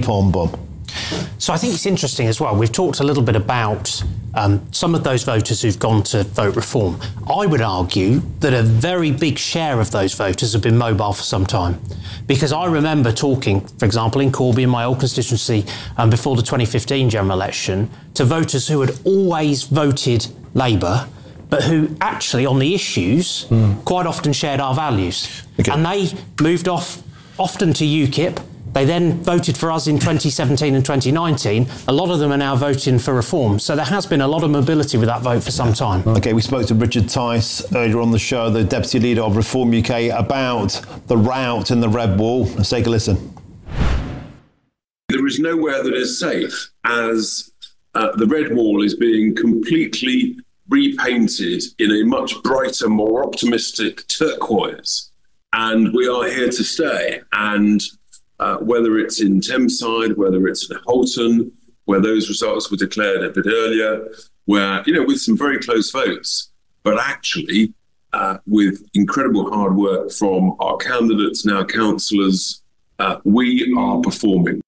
napalm bomb. So I think it's interesting as well. We've talked a little bit about some of those voters who've gone to vote reform. I would argue that a very big share of those voters have been mobile for some time. Because I remember talking, for example, in Corby, in my old constituency, before the 2015 general election, to voters who had always voted Labour, but who actually, on the issues, quite often shared our values. Okay. And they moved off often to UKIP. They then voted for us in 2017 and 2019. A lot of them are now voting for reform. So there has been a lot of mobility with that vote for some time. OK, we spoke to Richard Tice earlier on the show, the Deputy Leader of Reform UK, about the rout in the Red Wall. Let's take a listen. There is nowhere that is safe as the Red Wall is being completely repainted in a much brighter, more optimistic turquoise. And we are here to stay. And whether it's in Thameside, whether it's in Holton, where those results were declared a bit earlier, where, with some very close votes, but actually with incredible hard work from our candidates, now councillors, we are performing.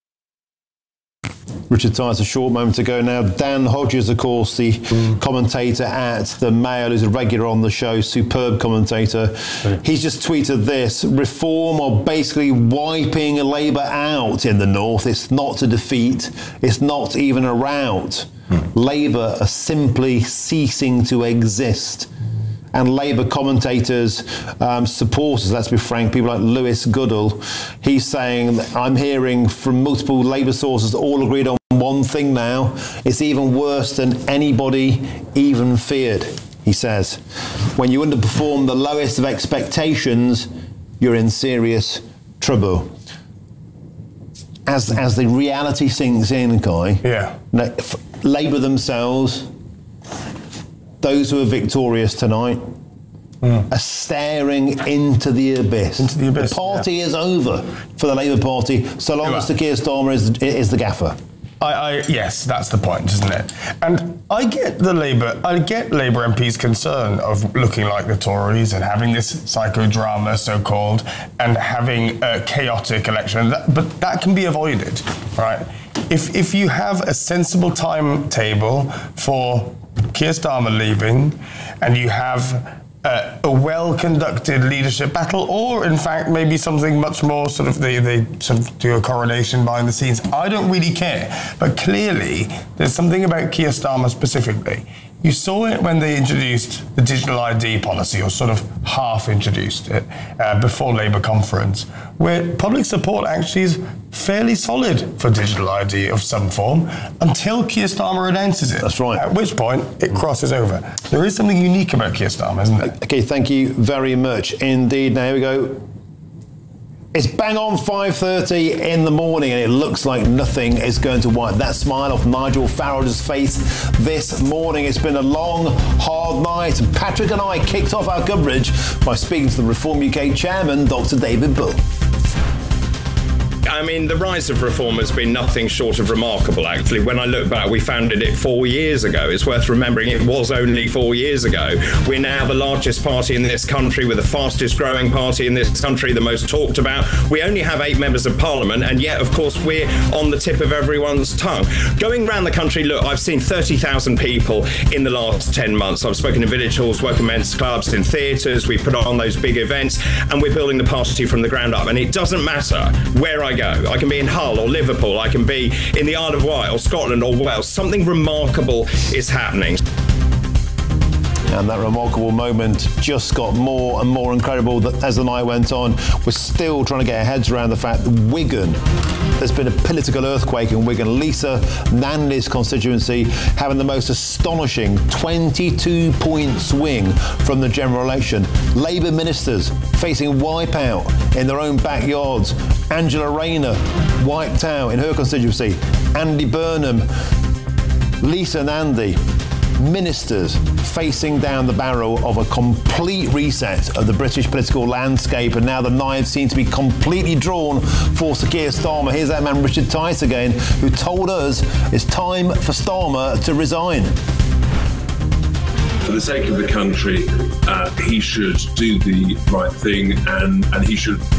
Richard Tice a short moment ago now. Dan Hodges, of course, the commentator at the Mail, who's a regular on the show, superb commentator. He's just tweeted this: Reform are basically wiping Labour out in the North. It's not a defeat. It's not even a rout. Labour are simply ceasing to exist. And Labour commentators, supporters, let's be frank, people like Lewis Goodall, he's saying, I'm hearing from multiple Labour sources all agreed on one thing now: it's even worse than anybody even feared, he says. When you underperform the lowest of expectations, you're in serious trouble. As the reality sinks in, Guy, Labour themselves, those who are victorious tonight, are staring into the abyss. The party is over for the Labour Party, so long as Sir Keir Starmer is the gaffer. Yes, that's the point, isn't it? And I get Labour MP's concern of looking like the Tories and having this psychodrama, so-called, and having a chaotic election. But that can be avoided, right? If you have a sensible timetable for Keir Starmer leaving, and you have a well-conducted leadership battle, or in fact maybe something much more sort of they sort of do a coronation behind the scenes, I don't really care. But clearly there's something about Keir Starmer specifically. You saw it when they introduced the digital ID policy, or sort of half introduced it, before Labour conference, where public support actually is fairly solid for digital ID of some form until Keir Starmer announces it. That's right. At which point it crosses over. There is something unique about Keir Starmer, isn't there? OK, thank you very much indeed. Now, here we go. It's bang on 5:30 in the morning, and it looks like nothing is going to wipe that smile off Nigel Farage's face this morning. It's been a long, hard night. Patrick and I kicked off our coverage by speaking to the Reform UK chairman, Dr. David Bull. I mean, the rise of Reform has been nothing short of remarkable, actually. When I look back, we founded it 4 years ago. It's worth remembering it was only 4 years ago. We're now the largest party in this country, we're the fastest growing party in this country, the most talked about. We only have 8 members of parliament, and yet, of course, we're on the tip of everyone's tongue. Going around the country, look, I've seen 30,000 people in the last 10 months. I've spoken in village halls, working men's clubs, in theatres. We put on those big events, and we're building the party from the ground up. And it doesn't matter where I go. I can be in Hull or Liverpool, I can be in the Isle of Wight or Scotland or Wales. Something remarkable is happening. And that remarkable moment just got more and more incredible as the night went on. We're still trying to get our heads around the fact that Wigan, there's been a political earthquake in Wigan. Lisa Nandy's constituency having the most astonishing 22-point swing from the general election. Labour ministers facing wipeout in their own backyards. Angela Rayner wiped out in her constituency. Andy Burnham, Lisa Nandy, ministers facing down the barrel of a complete reset of the British political landscape, and now the knives seem to be completely drawn for Sir Keir Starmer. Here's that man Richard Tice again, who told us it's time for Starmer to resign. For the sake of the country, he should do the right thing, and he should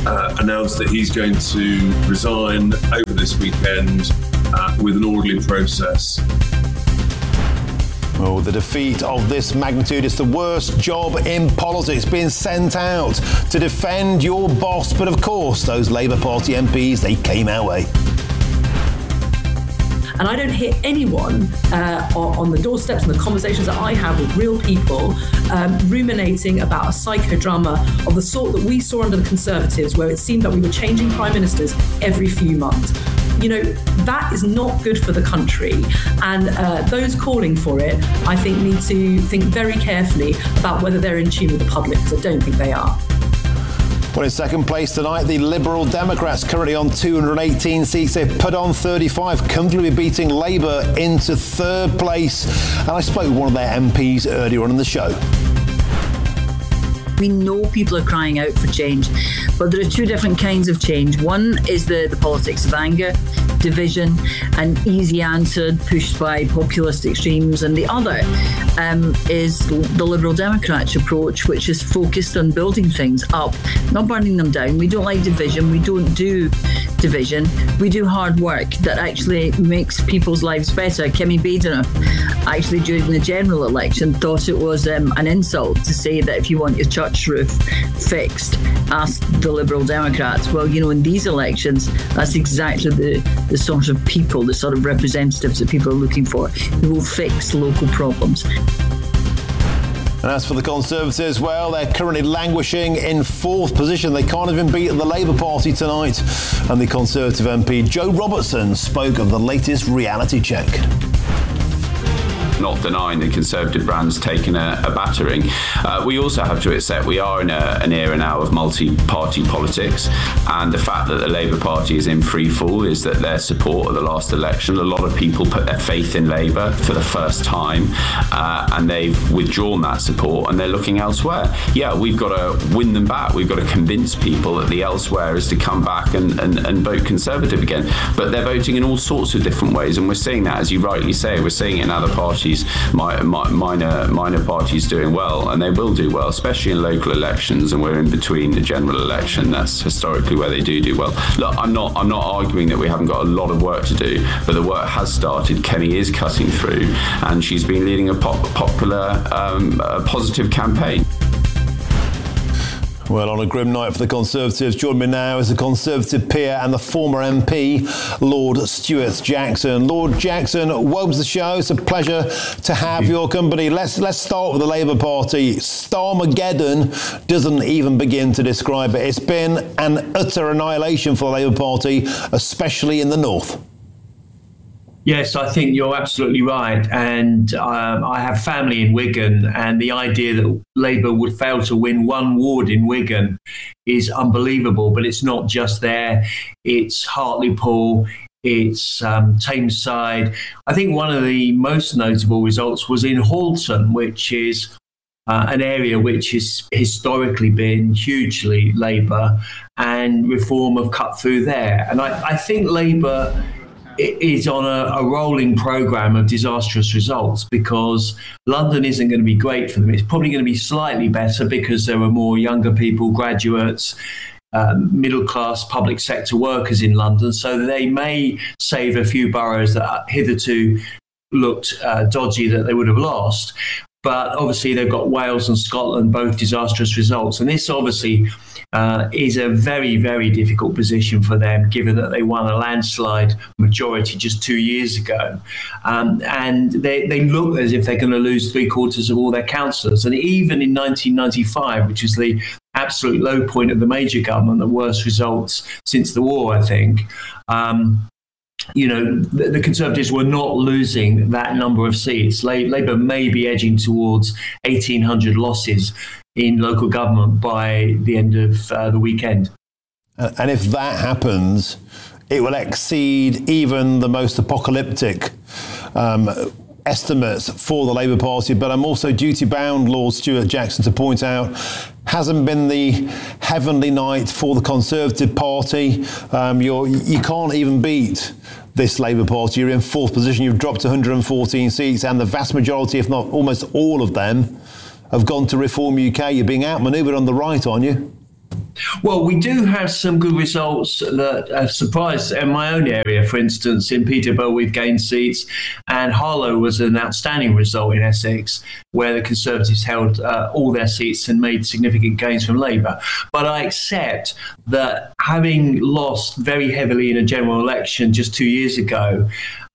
announced that he's going to resign over this weekend with an orderly process. Well, the defeat of this magnitude is the worst job in politics, being sent out to defend your boss. But of course, those Labour Party MPs, they came our way. And I don't hear anyone on the doorsteps and the conversations that I have with real people ruminating about a psychodrama of the sort that we saw under the Conservatives, where it seemed that we were changing prime ministers every few months. You know, that is not good for the country. And those calling for it, I think, need to think very carefully about whether they're in tune with the public, because I don't think they are. Well, in second place tonight, the Liberal Democrats, currently on 218 seats. They've put on 35, comfortably beating Labour into third place. And I spoke with one of their MPs earlier on in the show. We know people are crying out for change, but there are two different kinds of change. One is the politics of anger, division, and easy answered, pushed by populist extremes. And the other is the Liberal Democrats approach, which is focused on building things up, not burning them down. We don't like division. We don't do division. We do hard work that actually makes people's lives better. Kemi Badenoch, actually during the general election, thought it was an insult to say that if you want your church roof fixed, ask the Liberal Democrats. Well, you know, in these elections, that's exactly the sort of people, the sort of representatives that people are looking for, who will fix local problems. And as for the Conservatives, well, they're currently languishing in fourth position. They can't even beat the Labour Party tonight. And the Conservative MP, Joe Robertson, spoke of the latest reality check. Not denying the Conservative brand's taken a battering. We also have to accept we are in an era now of multi-party politics, and the fact that the Labour Party is in free fall is that their support at the last election, a lot of people put their faith in Labour for the first time, and they've withdrawn that support and they're looking elsewhere. Yeah, we've got to win them back. We've got to convince people that the elsewhere is to come back and vote Conservative again. But they're voting in all sorts of different ways, and we're seeing that, as you rightly say, we're seeing it in other parties. Minor parties doing well, and they will do well, especially in local elections, and we're in between the general election. That's historically where they do well. Look, I'm not arguing that we haven't got a lot of work to do, but the work has started. Kemi is cutting through, and she's been leading a popular, positive campaign. Well, on a grim night for the Conservatives, joining me now is a Conservative peer and the former MP, Lord Stuart Jackson. Lord Jackson, welcome to the show. It's a pleasure to have your company. Let's start with the Labour Party. Starmageddon doesn't even begin to describe it. It's been an utter annihilation for the Labour Party, especially in the north. Yes, I think you're absolutely right. And I have family in Wigan, and the idea that Labour would fail to win one ward in Wigan is unbelievable. But it's not just there. It's Hartlepool, it's Tameside. I think one of the most notable results was in Halton, which is an area which has historically been hugely Labour, and Reform have cut through there. And I think Labour is on a rolling programme of disastrous results, because London isn't going to be great for them. It's probably going to be slightly better because there are more younger people, graduates, middle-class public sector workers in London, so they may save a few boroughs that hitherto looked dodgy that they would have lost. But obviously they've got Wales and Scotland, both disastrous results. And this obviously is a very, very difficult position for them, given that they won a landslide majority just 2 years ago. And they look as if they're going to lose 3/4 of all their councillors. And even in 1995, which is the absolute low point of the Major government, the worst results since the war, I think, you know, the Conservatives were not losing that number of seats. Labour may be edging towards 1,800 losses in local government by the end of the weekend. And if that happens, it will exceed even the most apocalyptic estimates for the Labour Party. But I'm also duty-bound, Lord Stuart Jackson, to point out, hasn't been the heavenly night for the Conservative Party. You can't even beat this Labour Party. You're in fourth position. You've dropped 114 seats, and the vast majority, if not almost all of them, have gone to Reform UK. You're being outmanoeuvred on the right, aren't you? Well, we do have some good results that have surprised in my own area. For instance, in Peterborough, we've gained seats, and Harlow was an outstanding result in Essex, where the Conservatives held all their seats and made significant gains from Labour. But I accept that having lost very heavily in a general election just 2 years ago,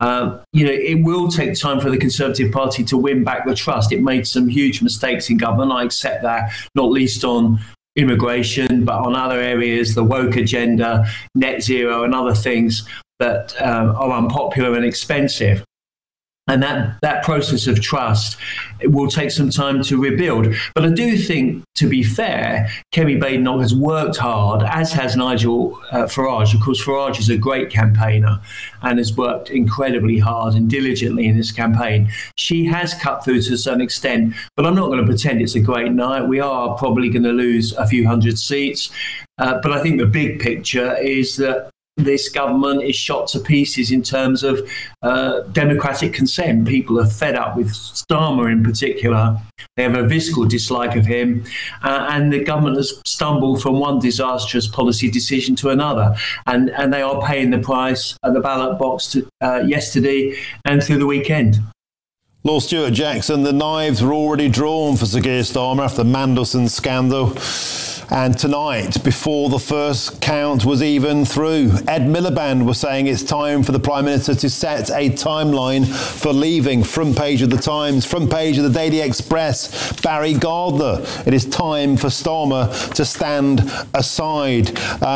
it will take time for the Conservative Party to win back the trust. It made some huge mistakes in government. I accept that, not least on immigration, but on other areas, the woke agenda, net zero, and other things that are unpopular and expensive. And that process of trust, it will take some time to rebuild. But I do think, to be fair, Kemi Badenoch has worked hard, as has Nigel Farage. Of course, Farage is a great campaigner and has worked incredibly hard and diligently in this campaign. She has cut through to a certain extent, but I'm not going to pretend it's a great night. We are probably going to lose a few hundred seats. But I think the big picture is that this government is shot to pieces in terms of democratic consent. People are fed up with Starmer in particular. They have a visceral dislike of him, and the government has stumbled from one disastrous policy decision to another, and they are paying the price at the ballot box yesterday and through the weekend. Lord Stuart Jackson, the knives were already drawn for Sir Keir Starmer after the Mandelson scandal. And tonight, before the first count was even through, Ed Miliband was saying it's time for the Prime Minister to set a timeline for leaving. Front page of the Times, front page of the Daily Express, Barry Gardner. It is time for Starmer to stand aside.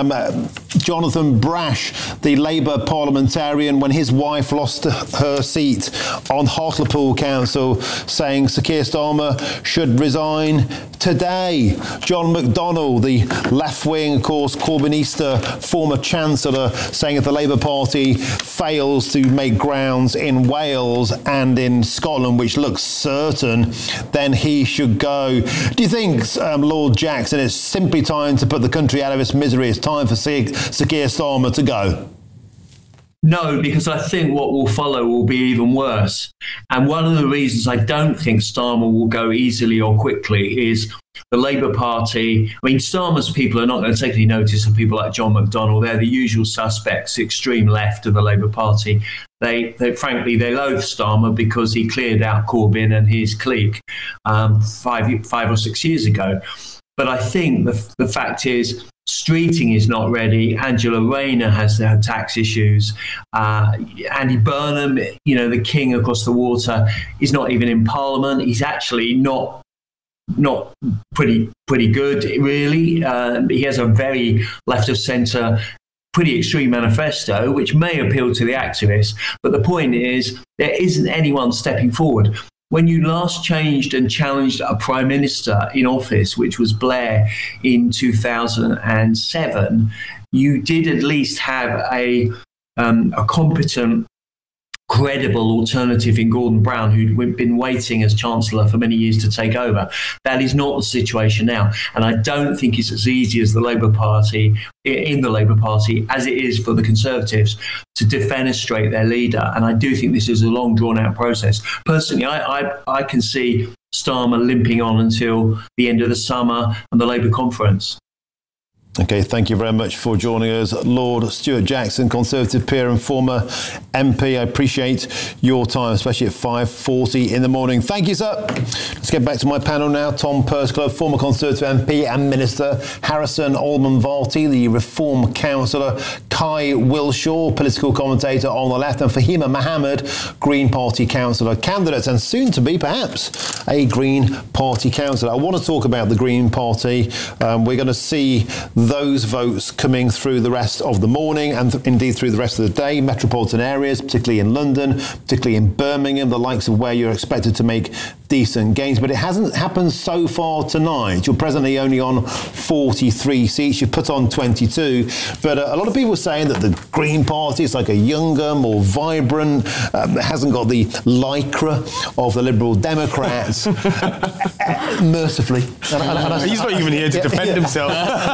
Jonathan Brash, the Labour parliamentarian, when his wife lost her seat on Hartlepool Council, saying Sir Keir Starmer should resign today. John McDonnell, the left-wing, of course, Corbynista former Chancellor, saying if the Labour Party fails to make grounds in Wales and in Scotland, which looks certain, then he should go. Do you think, Lord Jackson, it's simply time to put the country out of its misery? It's time for Sir Keir Starmer to go? No, because I think what will follow will be even worse. And one of the reasons I don't think Starmer will go easily or quickly is the Labour Party. I mean, Starmer's people are not going to take any notice of people like John McDonnell. They're the usual suspects, extreme left of the Labour Party. They frankly loathe Starmer because he cleared out Corbyn and his clique 5 or 6 years ago. But I think the fact is, Streeting is not ready. Angela Rayner has had tax issues. Andy Burnham, the king across the water, is not even in Parliament. He's actually not pretty good, really. He has a very left of centre, pretty extreme manifesto, which may appeal to the activists. But the point is, there isn't anyone stepping forward. When you last changed and challenged a prime minister in office, which was Blair in 2007, you did at least have a competent, credible alternative in Gordon Brown, who'd been waiting as Chancellor for many years to take over. That is not the situation now. And I don't think it's as easy as the Labour Party, in the Labour Party, as it is for the Conservatives to defenestrate their leader. And I do think this is a long, drawn-out process. Personally, I can see Starmer limping on until the end of the summer and the Labour conference. OK, thank you very much for joining us. Lord Stuart Jackson, Conservative peer and former MP. I appreciate your time, especially at 5:40 in the morning. Thank you, sir. Let's get back to my panel now. Tom Pursglove, former Conservative MP and Minister. Harrison Allman-Varty, the Reform Councillor. Kai Wilshaw, political commentator on the left. And Fahima Mohammed, Green Party Councillor. Candidates and soon to be, perhaps, a Green Party Councillor. I want to talk about the Green Party. We're going to see those votes coming through the rest of the morning and indeed through the rest of the day. Metropolitan areas, particularly in London, particularly in Birmingham, the likes of where you're expected to make decent gains. But it hasn't happened so far tonight. You're presently only on 43 seats. You've put on 22. But a lot of people are saying that the Green Party is like a younger, more vibrant, hasn't got the lycra of the Liberal Democrats. Mercifully. He's not even here to defend himself.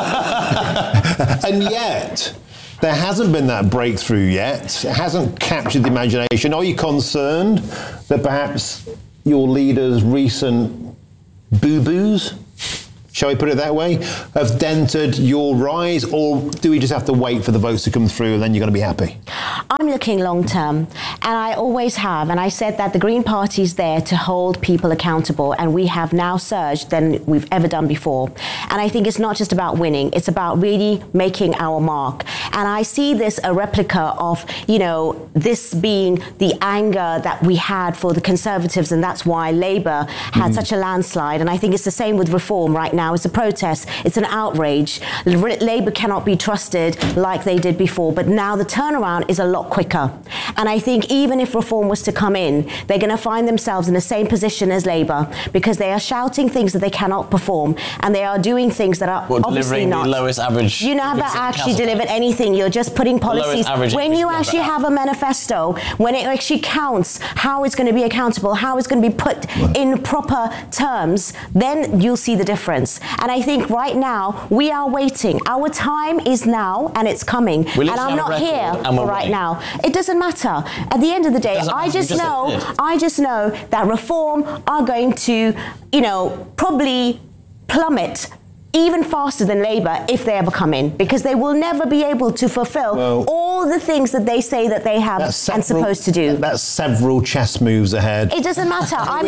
And yet, there hasn't been that breakthrough yet. It hasn't captured the imagination. Are you concerned that perhaps your leader's recent boo-boos shall we put it that way, have dented your rise, or do we just have to wait for the votes to come through and then you're going to be happy? I'm looking long term, and I always have, and I said that the Green Party's there to hold people accountable, and we have now surged than we've ever done before. And I think it's not just about winning, it's about really making our mark. And I see this a replica of, this being the anger that we had for the Conservatives, and that's why Labour had such a landslide. And I think it's the same with reform right now. It's a protest, it's an outrage. Labour cannot be trusted like they did before, but now the turnaround is a lot quicker. And I think even if reform was to come in, they're going to find themselves in the same position as Labour, because they are shouting things that they cannot perform, and they are doing things that are obviously not. The lowest average. You never actually delivered anything. You're just putting policies. When you actually have a manifesto, when it actually counts how it's going to be accountable, how it's going to be put in proper terms, then you'll see the difference. And I think right now we are waiting. Our time is now, and it's coming. And I'm not here for right now. It doesn't matter. At the end of the day, I just know that reform are going to, probably plummet even faster than Labour if they ever come in, because they will never be able to fulfil all the things that they say that they have and supposed to do. That's several chess moves ahead. It doesn't matter. I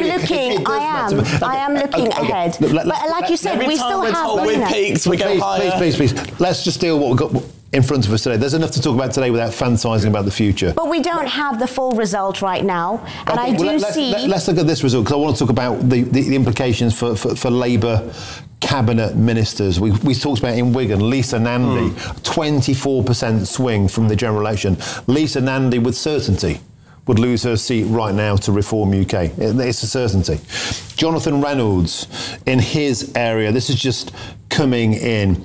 am looking ahead. But like you said, we still have... We peaked, we go higher. Please. Let's just deal with what we've got in front of us today. There's enough to talk about today without fantasising about the future. But we don't have the full result right now. And let's look at this result, because I want to talk about the implications for Labour cabinet ministers. We talked about in Wigan, Lisa Nandy, 24% swing from the general election. Lisa Nandy, with certainty, would lose her seat right now to Reform UK. It's a certainty. Jonathan Reynolds, in his area, this is just coming in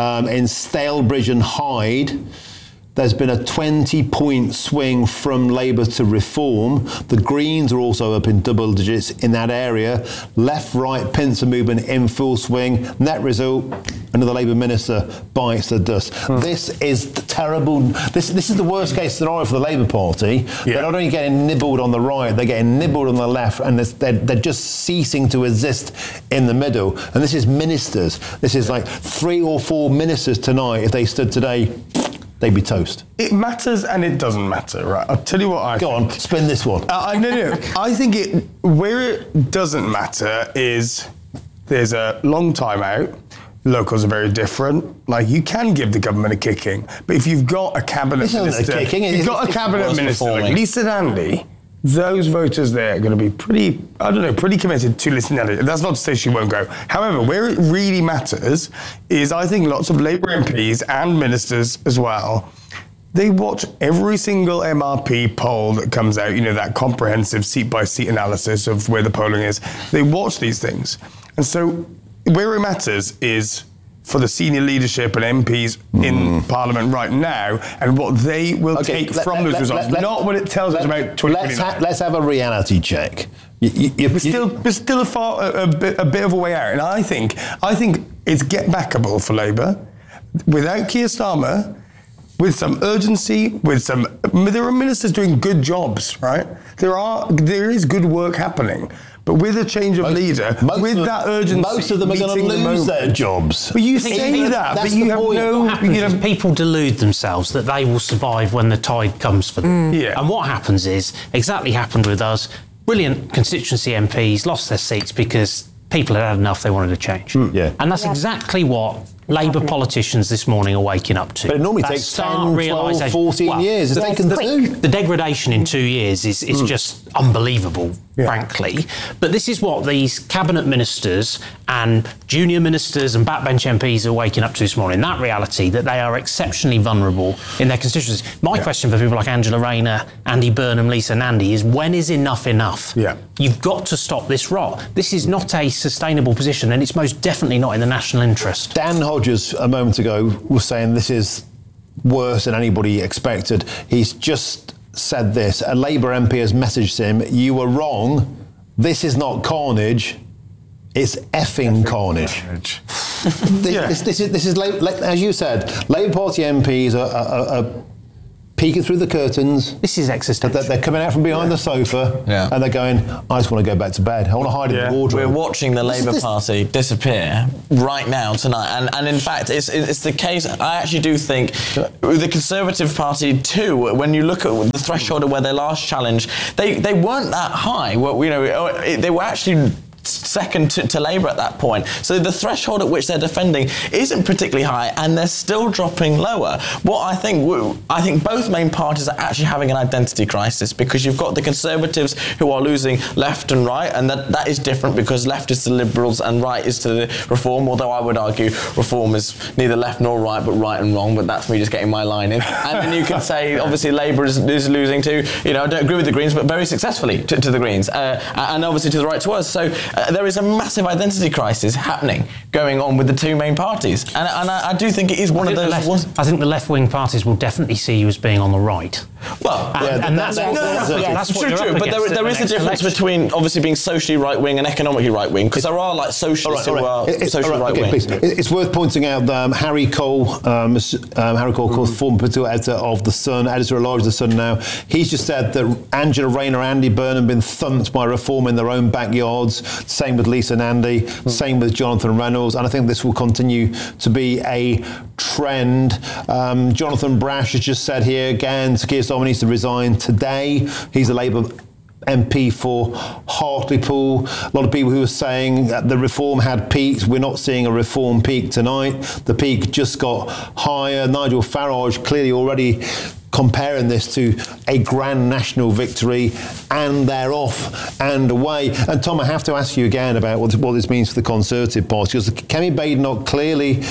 Stalebridge and Hyde, there's been a 20-point swing from Labour to Reform. The Greens are also up in double digits in that area. Left-right pincer movement in full swing. Net result, another Labour minister bites the dust. This is terrible. This is the worst-case scenario for the Labour Party. Yeah. They're not only getting nibbled on the right, they're getting nibbled on the left, and they're just ceasing to exist in the middle. And this is ministers. This is like 3 or 4 ministers tonight. If they stood today, they'd be toast. It matters and it doesn't matter, right? I'll tell you what I think. Go on, spin this one. No. I think where it doesn't matter is there's a long time out. Locals are very different. Like, you can give the government a kicking, but if you've got a cabinet minister, you've got a cabinet minister like Lisa Nandy, those voters there are going to be pretty committed to Lisa Nandy. That's not to say she won't go. However, where it really matters is, I think lots of Labour MPs and ministers as well, they watch every single MRP poll that comes out, that comprehensive seat-by-seat analysis of where the polling is. They watch these things. And so where it matters is for the senior leadership and MPs in Parliament right now, and what they will take from those results, not what it tells us about 2029. Let's have a reality check. We're still a bit of a way out, and I think it's get-backable for Labour without Keir Starmer, with some urgency, there are ministers doing good jobs, right? There is good work happening. But with a change of leader, with that urgency, most of them are going to lose their jobs. But you say that, but you have no... What happens is people delude themselves that they will survive when the tide comes for them. Yeah. And what happens is, exactly happened with us, brilliant constituency MPs lost their seats because people had enough, they wanted to change. Yeah. And that's exactly what Labour politicians this morning are waking up to. But it normally takes 10, 12, 14 years. The degradation in 2 years is just unbelievable, frankly. But this is what these cabinet ministers and junior ministers and backbench MPs are waking up to this morning, that reality that they are exceptionally vulnerable in their constituencies. My question for people like Angela Rayner, Andy Burnham, Lisa Nandy is, when is enough enough? Yeah. You've got to stop this rot. This is not a sustainable position, and it's most definitely not in the national interest. Dan Hodges, a moment ago, was saying this is worse than anybody expected. He's just said this. A Labour MP has messaged him, "You were wrong. This is not carnage. It's effing carnage." This is, as you said, Labour Party MPs are peeking through the curtains. This is existential. They're coming out from behind the sofa, and they're going, I just want to go back to bed. I want to hide in the wardrobe. We're watching the Labour Party disappear right now, tonight. And in fact, it's the case, I actually do think, the Conservative Party too, when you look at the threshold of where they last challenged, they weren't that high. Well, you know, they were actually second to Labour at that point. So the threshold at which they're defending isn't particularly high, and they're still dropping lower. What I think both main parties are actually having an identity crisis, because you've got the Conservatives who are losing left and right, and that is different because left is to Liberals and right is to Reform, although I would argue Reform is neither left nor right, but right and wrong, but that's me just getting my line in. And then you can say, obviously, Labour is losing to, you know, I don't agree with the Greens, but very successfully to the Greens, and obviously to the right to us. So there is a massive identity crisis going on with the two main parties, and I do think it is one of those. I think the left-wing parties will definitely see you as being on the right. Well, that's true. But there is a difference between obviously being socially right-wing and economically right-wing, because there are like socialists who are socially right-wing. It's worth pointing out that Harry Cole, of course, former political editor of The Sun, editor-at-large of The Sun now, he's just said that Angela Rayner and Andy Burnham have been thumped by Reform in their own backyards. Same with Lisa Nandy, same with Jonathan Reynolds, and I think this will continue to be a trend. Jonathan Brash has just said here again, Sir Keir Starmer needs to resign today. He's a Labour MP for Hartlepool. A lot of people who are saying that the Reform had peaked. We're not seeing a Reform peak tonight. The peak just got higher. Nigel Farage clearly already comparing this to a grand national victory, and they're off and away. And Tom, I have to ask you again about what this means for the Conservative Party, because Kemi Badenoch clearly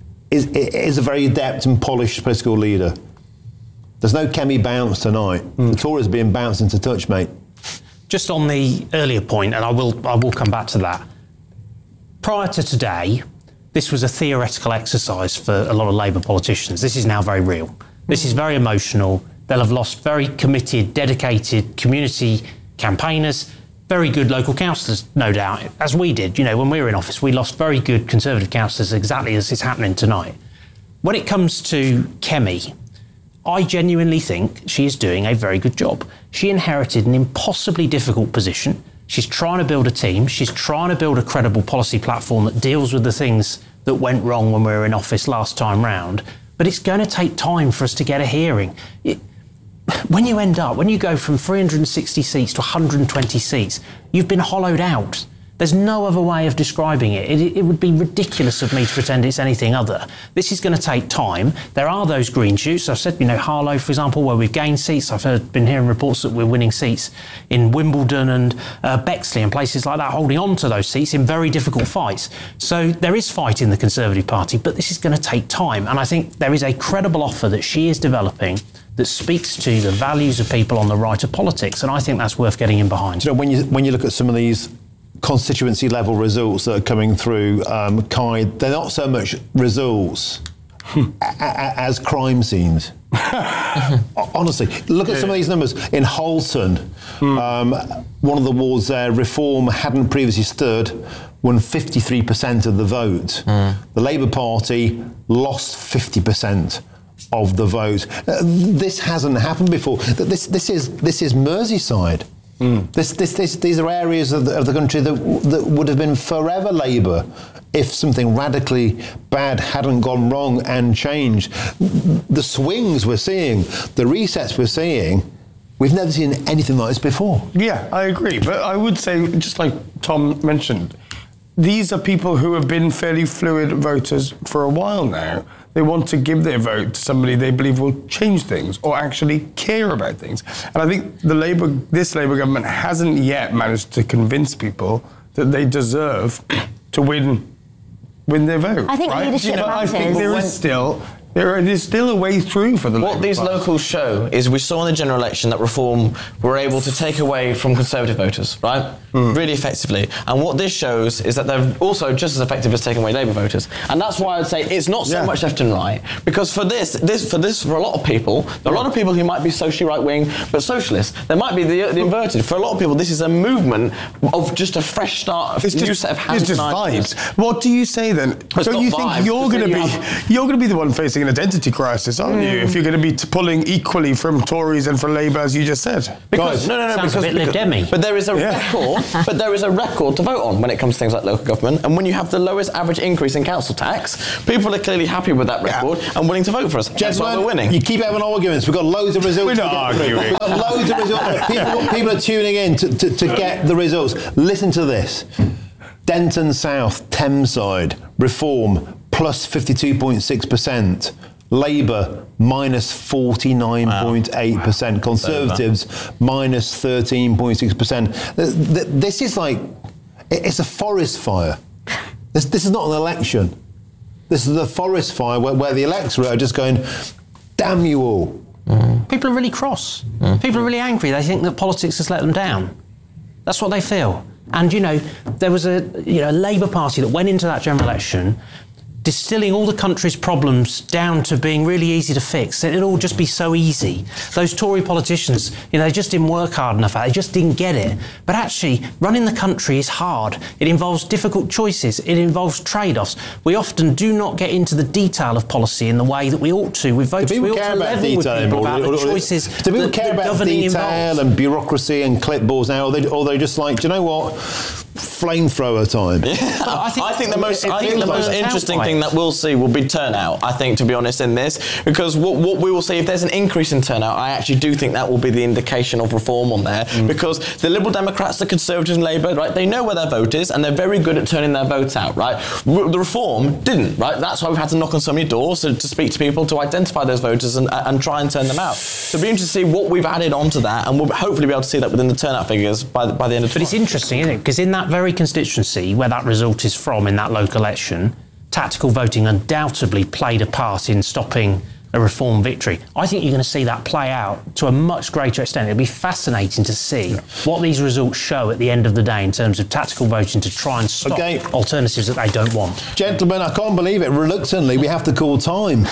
is a very adept and polished political leader. There's no Kemi bounce tonight. The Tories are being bounced into touch, mate. Just on the earlier point, and I will come back to that. Prior to today, this was a theoretical exercise for a lot of Labour politicians. This is now very real. This is very emotional. They'll have lost very committed, dedicated community campaigners, very good local councillors, no doubt, as we did. You know, when we were in office, we lost very good Conservative councillors, exactly as is happening tonight. When it comes to Kemi, I genuinely think she is doing a very good job. She inherited an impossibly difficult position. She's trying to build a team. She's trying to build a credible policy platform that deals with the things that went wrong when we were in office last time round. But it's going to take time for us to get a hearing. When you go from 360 seats to 120 seats, you've been hollowed out. There's no other way of describing it. It would be ridiculous of me to pretend it's anything other. This is going to take time. There are those green shoots. I've said, Harlow, for example, where we've gained seats. I've been hearing reports that we're winning seats in Wimbledon and Bexley and places like that, holding on to those seats in very difficult fights. So there is fight in the Conservative Party, but this is going to take time. And I think there is a credible offer that she is developing that speaks to the values of people on the right of politics. And I think that's worth getting in behind. When you look at some of these constituency level results that are coming through, Kai, they're not so much results as crime scenes. Honestly, look at some of these numbers. In Halton, one of the wards there, Reform hadn't previously stood, won 53% of the vote. The Labour Party lost 50% of the vote. This hasn't happened before. This is Merseyside. These are areas of the country that would have been forever Labour if something radically bad hadn't gone wrong and changed. The swings we're seeing, the resets we're seeing, we've never seen anything like this before. Yeah, I agree. But I would say, just like Tom mentioned, these are people who have been fairly fluid voters for a while now. They want to give their vote to somebody they believe will change things or actually care about things. And I think this Labour government hasn't yet managed to convince people that they deserve to win their vote. I think leadership matters. I think there is still a way through for the Labour What these Party. locals show is we saw in the general election that Reform were able to take away from Conservative voters, right? Really effectively. And what this shows is that they're also just as effective as taking away Labour voters. And that's why I'd say it's not so much left and right, because for a lot of people, there are a lot of people who might be socially right-wing but socialists. There might be the inverted. For a lot of people, this is a movement of just a fresh start, a new set of hands. It's just vibes. What do you say then? It's Don't you think you're going to be the one facing creating an identity crisis, aren't you? If you're going to be pulling equally from Tories and from Labour, as you just said. Because, sounds a bit Lib Demi. But there is a record. But there is a record to vote on when it comes to things like local government. And when you have the lowest average increase in council tax, people are clearly happy with that record and willing to vote for us. That's why we're winning. You keep having arguments. We've got loads of results. We're not arguing. We've got loads of results. People are tuning in to get the results. Listen to this. Denton South, Thameside, Reform, plus 52.6%. Labour, minus 49.8%. Conservatives, minus 13.6%. This is like, it's a forest fire. This is not an election. This is a forest fire where the electorate are just going, damn you all. People are really cross. People are really angry. They think that politics has let them down. That's what they feel. And, there was a Labour Party that went into that general election distilling all the country's problems down to being really easy to fix. It'd all just be so easy. Those Tory politicians, they just didn't work hard enough. They just didn't get it. But actually, running the country is hard. It involves difficult choices. It involves trade-offs. We often do not get into the detail of policy in the way that we ought to. With voters, we ought to level with people about the choices. Do people care about detail and bureaucracy and clipboards now, or they just like, do you know what? Flamethrower time. Yeah. I think the most interesting thing that we'll see will be turnout, I think, to be honest, in this, because what we will see, if there's an increase in turnout, I actually do think that will be the indication of reform on there, because the Liberal Democrats, the Conservatives and Labour, right, they know where their vote is and they're very good at turning their votes out, right? The Reform didn't, right? That's why we've had to knock on so many doors to speak to people, to identify those voters and try and turn them out. So it'll be interesting to see what we've added onto that, and we'll hopefully be able to see that within the turnout figures by the end of the But it's interesting, isn't it? Because in that very constituency where that result is from in that local election, tactical voting undoubtedly played a part in stopping a Reform victory. I think you're going to see that play out to a much greater extent. It'll be fascinating to see what these results show at the end of the day in terms of tactical voting to try and stop alternatives that they don't want. Gentlemen, I can't believe it. Reluctantly, we have to call time.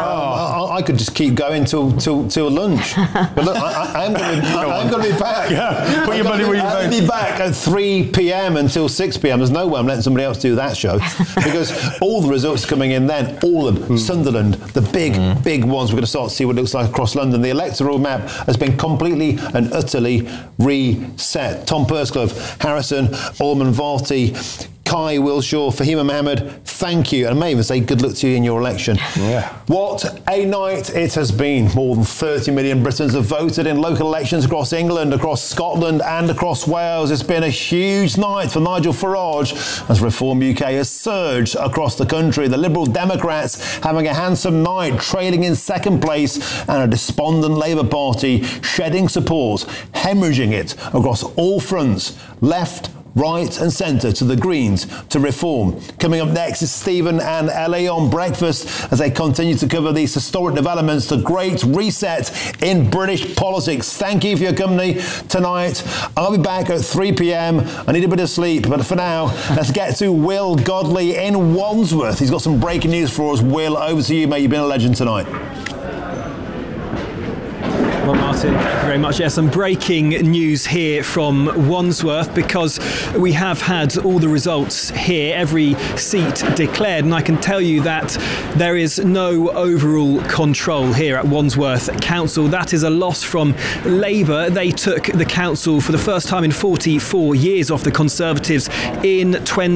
I could just keep going till lunch. But look, I'm going to be back. Yeah. Put your money where your mouth. I'll be back at 3 p.m. until 6 p.m. There's no way I'm letting somebody else do that show, because all the results coming in then, all of them, Sunderland, the big ones, we're going to start to see what it looks like across London. The electoral map has been completely and utterly reset. Tom Pursglove, Harrison, Orman Varty, Kai Wilshaw, Fahima Mohammed, thank you. And I may even say good luck to you in your election. Yeah. What a night it has been. More than 30 million Britons have voted in local elections across England, across Scotland and across Wales. It's been a huge night for Nigel Farage as Reform UK has surged across the country. The Liberal Democrats having a handsome night, trailing in second place, and a despondent Labour Party shedding support, hemorrhaging it across all fronts, left, right and centre, to the Greens, to Reform. Coming up next is Stephen and Ellie on Breakfast as they continue to cover these historic developments, the Great Reset in British politics. Thank you for your company tonight. I'll be back at 3 p.m. I need a bit of sleep, but for now, let's get to Will Godley in Wandsworth. He's got some breaking news for us. Will, over to you, mate. You've been a legend tonight. Well, Martin, thank you very much. Yeah, some breaking news here from Wandsworth, because we have had all the results here, every seat declared, and I can tell you that there is no overall control here at Wandsworth Council. That is a loss from Labour. They took the council for the first time in 44 years off the Conservatives in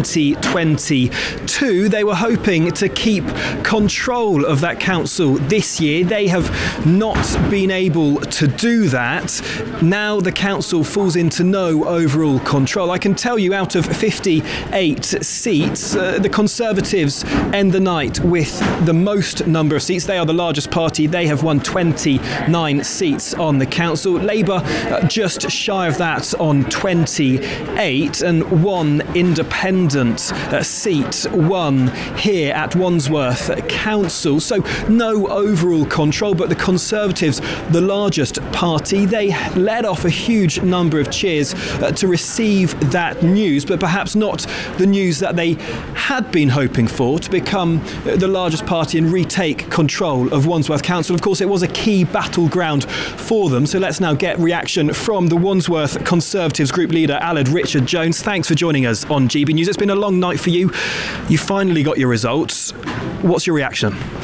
2022. They were hoping to keep control of that council this year. They have not been able to do that. Now the council falls into no overall control. I can tell you, out of 58 seats, the Conservatives end the night with the most number of seats. They are the largest party. They have won 29 seats on the council. Labour just shy of that on 28, and one independent seat won here at Wandsworth Council. So no overall control, but the Conservatives, the largest party, they let off a huge number of cheers to receive that news, but perhaps not the news that they had been hoping for, to become the largest party and retake control of Wandsworth Council. Of course, it was a key battleground for them. So let's now get reaction from the Wandsworth Conservatives group leader, Aled Richard Jones. Thanks for joining us on GB News. It's been a long night for you. You finally got your results. What's your reaction?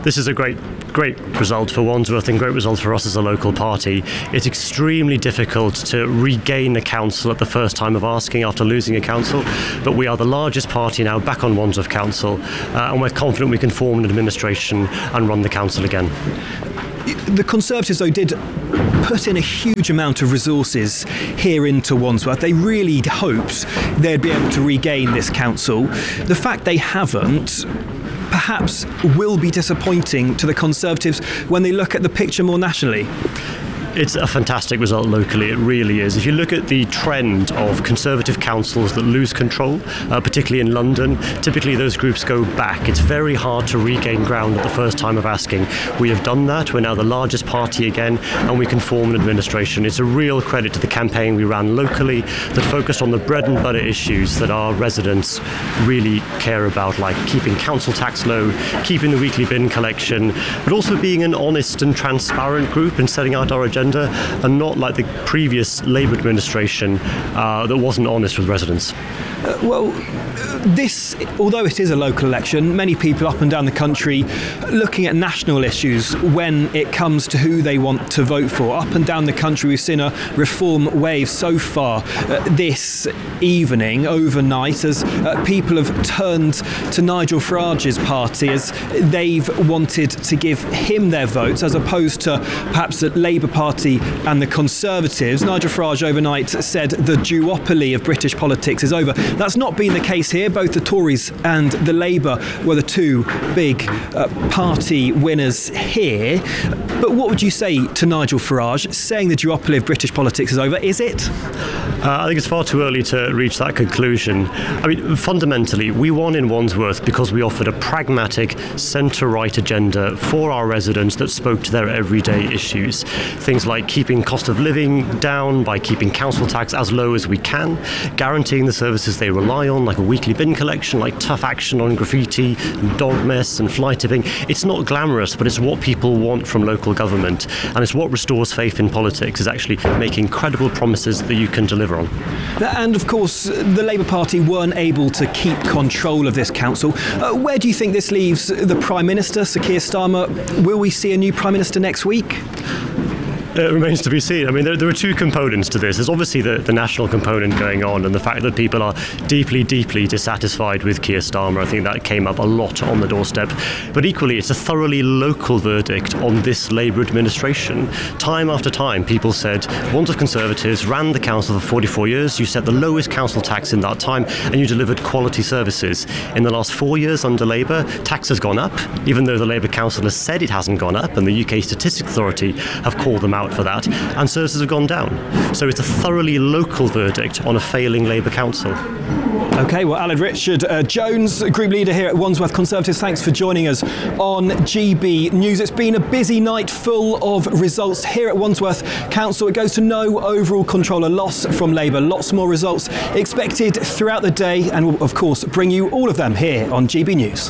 This is a great result for Wandsworth and great result for us as a local party. It's extremely difficult to regain a council at the first time of asking after losing a council, but we are the largest party now back on Wandsworth Council, and we're confident we can form an administration and run the council again. The Conservatives, though, did put in a huge amount of resources here into Wandsworth. They really hoped they'd be able to regain this council. The fact they haven't perhaps will be disappointing to the Conservatives when they look at the picture more nationally. It's a fantastic result locally, it really is. If you look at the trend of Conservative councils that lose control, particularly in London, typically those groups go back. It's very hard to regain ground at the first time of asking. We have done that, we're now the largest party again, and we can form an administration. It's a real credit to the campaign we ran locally that focused on the bread and butter issues that our residents really care about, like keeping council tax low, keeping the weekly bin collection, but also being an honest and transparent group and setting out our agenda, and not like the previous Labour administration that wasn't honest with residents. This, although it is a local election, many people up and down the country looking at national issues when it comes to who they want to vote for. Up and down the country, we've seen a reform wave so far this evening, overnight, as people have turned to Nigel Farage's party as they've wanted to give him their votes, as opposed to perhaps the Labour Party and the Conservatives. Nigel Farage overnight said the duopoly of British politics is over. That's not been the case here. Both the Tories and the Labour were the two big party winners here. But what would you say to Nigel Farage saying the duopoly of British politics is over? Is it? I think it's far too early to reach that conclusion. I mean, fundamentally, we won in Wandsworth because we offered a pragmatic centre-right agenda for our residents that spoke to their everyday issues. Things like keeping cost of living down by keeping council tax as low as we can, guaranteeing the services they rely on, like a weekly bin collection, like tough action on graffiti, and dog mess and fly tipping. It's not glamorous, but it's what people want from local government, and it's what restores faith in politics, is actually making credible promises that you can deliver on. And of course, the Labour Party weren't able to keep control of this council. Where do you think this leaves the Prime Minister, Sir Keir Starmer? Will we see a new Prime Minister next week? It remains to be seen. I mean, there are two components to this. There's obviously the national component going on, and the fact that people are deeply, deeply dissatisfied with Keir Starmer. I think that came up a lot on the doorstep. But equally, it's a thoroughly local verdict on this Labour administration. Time after time, people said, Wandsworth Conservatives ran the council for 44 years, you set the lowest council tax in that time, and you delivered quality services. In the last 4 years under Labour, tax has gone up, even though the Labour Council has said it hasn't gone up, and the UK Statistics Authority have called them out for that, and services have gone down. So it's a thoroughly local verdict on a failing Labour council. OK, well, Alan Richard Jones, Group Leader here at Wandsworth Conservatives, thanks for joining us on GB News. It's been a busy night full of results here at Wandsworth Council. It goes to no overall control, a loss from Labour. Lots more results expected throughout the day, and we'll, of course, bring you all of them here on GB News.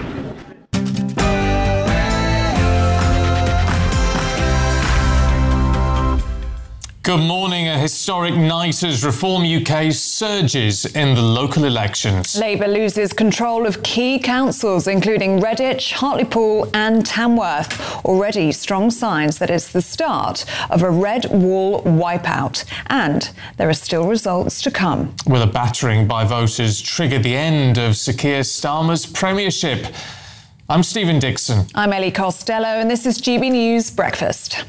Good morning. A historic night as Reform UK surges in the local elections. Labour loses control of key councils, including Redditch, Hartlepool and Tamworth. Already strong signs that it's the start of a red wall wipeout. And there are still results to come. Will a battering by voters trigger the end of Sir Keir Starmer's premiership? I'm Stephen Dixon. I'm Ellie Costello, and this is GB News Breakfast.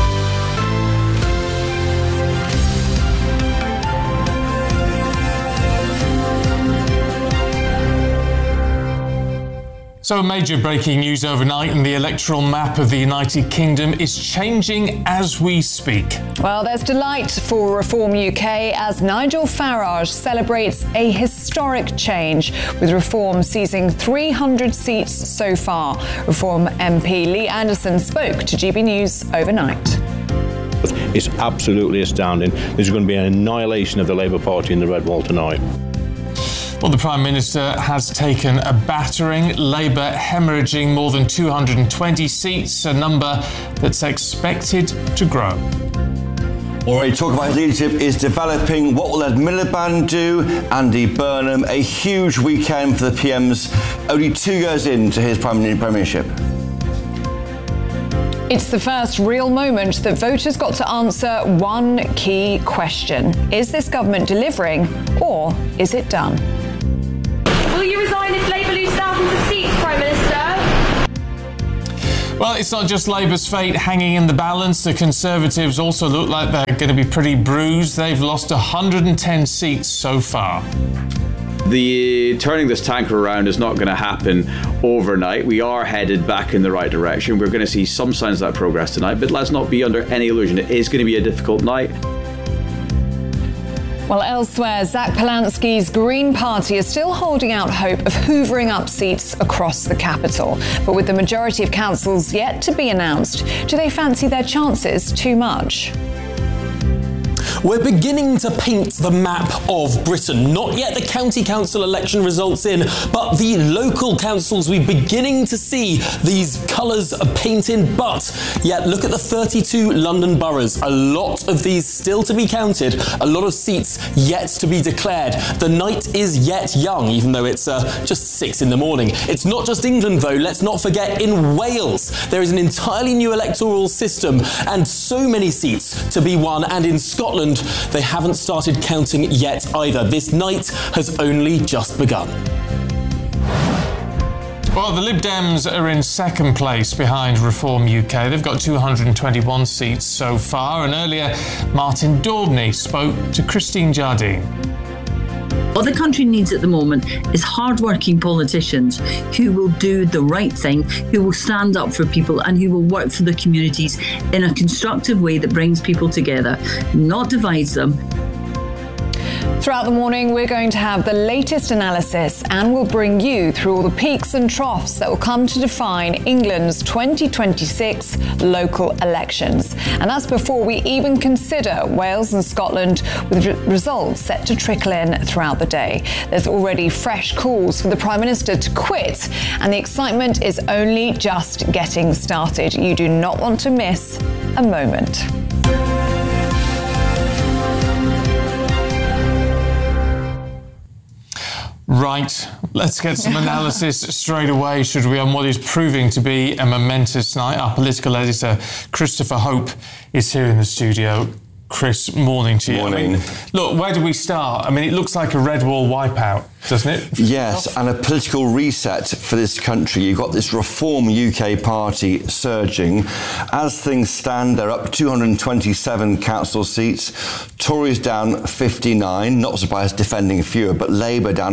So major breaking news overnight, and the electoral map of the United Kingdom is changing as we speak. Well, there's delight for Reform UK as Nigel Farage celebrates a historic change, with Reform seizing 300 seats so far. Reform MP Lee Anderson spoke to GB News overnight. It's absolutely astounding. There's going to be an annihilation of the Labour Party in the Red Wall tonight. Well, the Prime Minister has taken a battering, Labour hemorrhaging more than 220 seats, a number that's expected to grow. Already talk about his leadership is developing. What will Ed Miliband do? Andy Burnham, a huge weekend for the PMs, only 2 years into his premiership. It's the first real moment that voters got to answer one key question. Is this government delivering, or is it done? Will you resign if Labour lose thousands of seats, Prime Minister? Well, it's not just Labour's fate hanging in the balance. The Conservatives also look like they're going to be pretty bruised. They've lost 110 seats so far. The turning this tanker around is not going to happen overnight. We are headed back in the right direction. We're going to see some signs of that progress tonight, but let's not be under any illusion. It is going to be a difficult night. Well, elsewhere, Zach Polanski's Green Party is still holding out hope of hoovering up seats across the capital. But with the majority of councils yet to be announced, do they fancy their chances too much? We're beginning to paint the map of Britain. Not yet the county council election results in, but the local councils, we're beginning to see these colours painted. But yet, look at the 32 London boroughs. A lot of these still to be counted, a lot of seats yet to be declared. The night is yet young, even though it's just 6 in the morning. It's not just England, though. Let's not forget, in Wales, there is an entirely new electoral system and so many seats to be won. And in Scotland, they haven't started counting yet either. This night has only just begun. Well, the Lib Dems are in second place behind Reform UK. They've got 221 seats so far. And earlier, Martin Daubney spoke to Christine Jardine. What the country needs at the moment is hard-working politicians who will do the right thing, who will stand up for people and who will work for the communities in a constructive way that brings people together, not divides them. Throughout the morning, we're going to have the latest analysis and we'll bring you through all the peaks and troughs that will come to define England's 2026 local elections. And that's before we even consider Wales and Scotland, with results set to trickle in throughout the day. There's already fresh calls for the Prime Minister to quit, and the excitement is only just getting started. You do not want to miss a moment. Right, let's get some analysis straight away, should we, on what is proving to be a momentous night. Our political editor, Christopher Hope, is here in the studio. Chris, morning to you. Morning. I mean, look, where do we start? I mean, it looks like a red wall wipeout, doesn't it? Yes, and a political reset for this country. You've got this Reform UK party surging. As things stand, they're up 227 council seats. Tories down 59, not surprised, defending fewer, but Labour down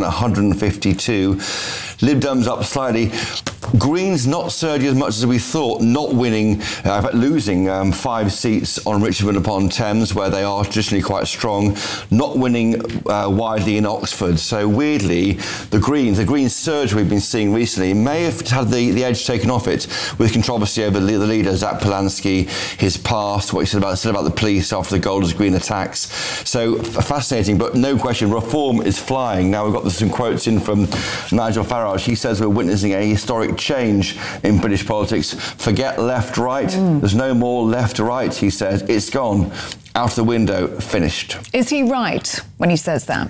152. Lib Dems up slightly. Greens not surging as much as we thought, not winning, in fact losing 5 seats on Richmond upon Thames, where they are traditionally quite strong, not winning widely in Oxford. So weirdly, the Greens surge we've been seeing recently may have had the edge taken off it, with controversy over the leader, Zach Polanski, his past, what he said about the police after the Golders Green attacks. So fascinating, but no question, Reform is flying. Now we've got some quotes in from Nigel Farage. He says we're witnessing a historic change in British politics. Forget left-right. There's no more left-right, he says. It's gone. Out the window. Finished. Is he right when he says that?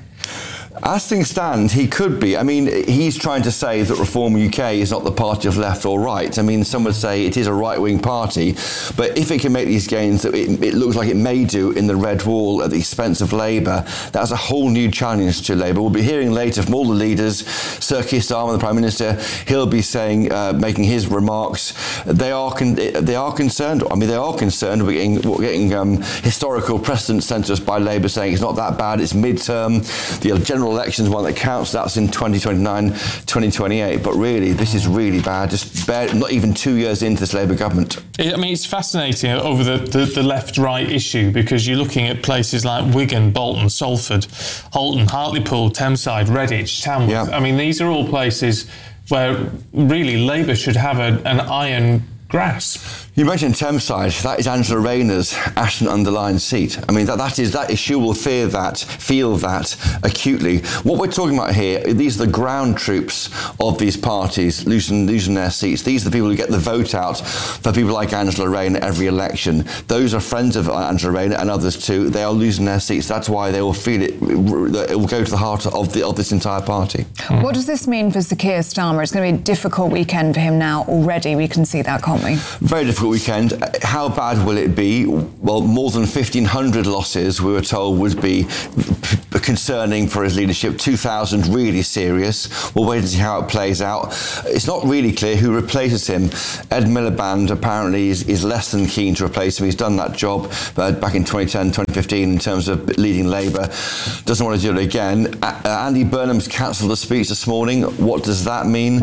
As things stand, he could be. I mean, he's trying to say that Reform UK is not the party of left or right. I mean, some would say it is a right-wing party, but if it can make these gains that it looks like it may do in the Red Wall at the expense of Labour, that's a whole new challenge to Labour. We'll be hearing later from all the leaders. Sir Keir Starmer, the Prime Minister, he'll be saying, making his remarks. They are concerned. I mean, they are concerned. We're getting historical precedent sent to us by Labour saying it's not that bad. It's mid-term. The general elections, one that counts, that's in 2029, 2028. But really, this is really bad. Just not even 2 years into this Labour government. I mean, it's fascinating over the left-right issue, because you're looking at places like Wigan, Bolton, Salford, Holton, Hartlepool, Thameside, Redditch, Tamworth. Yeah. I mean, these are all places where really Labour should have an iron grasp. You mentioned Thameside. That is Angela Rayner's Ashton-under-Lyne seat. I mean, that is she will feel that acutely. What we're talking about here, these are the ground troops of these parties losing their seats. These are the people who get the vote out for people like Angela Rayner every election. Those are friends of Angela Rayner and others too. They are losing their seats. That's why they will feel it. It will go to the heart of this entire party. What does this mean for Sir Keir Starmer? It's going to be a difficult weekend for him now already. We can see that, can't we? Very difficult difficult weekend. How bad will it be? Well, more than 1,500 losses, we were told, would be concerning for his leadership. 2,000 really serious. We'll wait and see how it plays out. It's not really clear who replaces him. Ed Miliband apparently is less than keen to replace him. He's done that job back in 2010, 2015 in terms of leading Labour. Doesn't want to do it again. Andy Burnham's cancelled a speech this morning. What does that mean?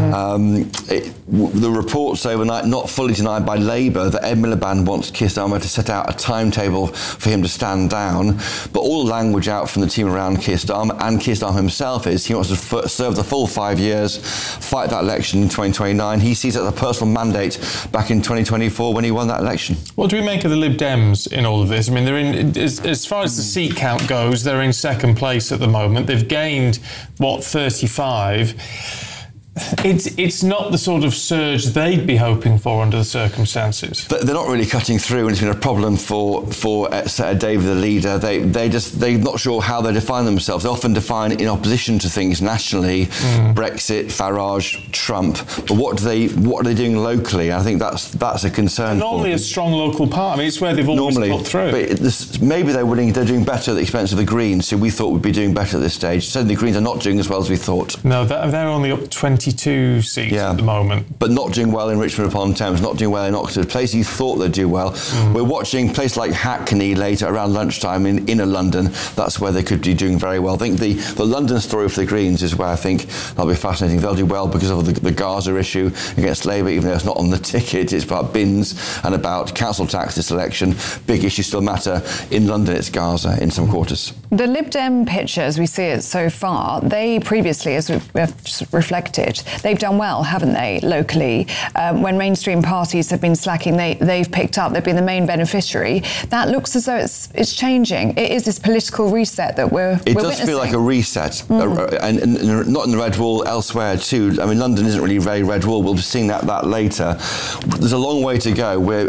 The reports overnight, not fully denied by Labour, that Ed Miliband wants Keir Starmer to set out a timetable for him to stand down. But all the language out from the team around Keir Starmer and Keir Starmer himself is he wants to serve the full 5 years, fight that election in 2029. He sees it as a personal mandate back in 2024 when he won that election. What do we make of the Lib Dems in all of this? I mean, they're in, as far as the seat count goes, they're in second place at the moment. They've gained, 35. It's not the sort of surge they'd be hoping for under the circumstances. They're not really cutting through, and it's been a problem for David, the leader. They're not sure how they define themselves. They often define in opposition to things nationally, Brexit, Farage, Trump. But what are they doing locally? I think that's a concern. They're normally a strong local party. I mean, it's where they've always got through. But maybe they're doing better at the expense of the Greens, who we thought would be doing better at this stage. Certainly the Greens are not doing as well as we thought. No, they're only up 22 seats at the moment. But not doing well in Richmond upon Thames, not doing well in Oxford, places you thought they'd do well. We're watching places like Hackney later around lunchtime in inner London. That's where they could be doing very well. I think the London story for the Greens is where I think that'll be fascinating. They'll do well because of the Gaza issue against Labour, even though it's not on the ticket. It's about bins and about council tax this election. Big issues still matter. In London, it's Gaza in some quarters. The Lib Dem picture, as we see it so far, they previously, as we've reflected, they've done well, haven't they, locally? When mainstream parties have been slacking, they've picked up. They've been the main beneficiary. That looks as though it's changing. It is this political reset that we're witnessing. Feel like a reset, and not in the red wall, elsewhere too. I mean, London isn't really very red wall. We'll be seeing that later. There's a long way to go. We're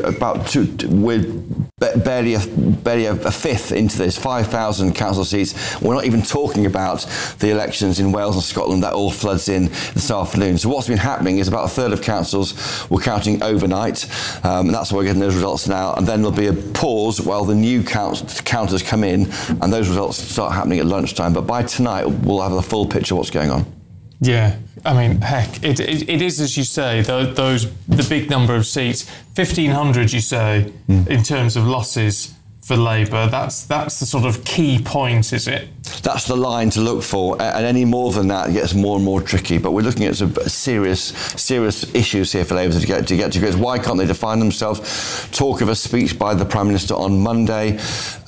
barely a fifth into this, 5,000 council seats. We're not even talking about the elections in Wales and Scotland. That all floods in this afternoon. So what's been happening is about a third of councils were counting overnight, and that's why we're getting those results now. And then there'll be a pause while the new counters come in, and those results start happening at lunchtime. But by tonight, we'll have the full picture of what's going on. Yeah, I mean, heck, it is, as you say, the big number of seats, 1,500, you say, in terms of losses for Labour. That's the sort of key point, is it? That's the line to look for, and any more than that gets more and more tricky. But we're looking at some serious issues here for Labour to get to grips. Why can't they define themselves? Talk of a speech by the Prime Minister on Monday.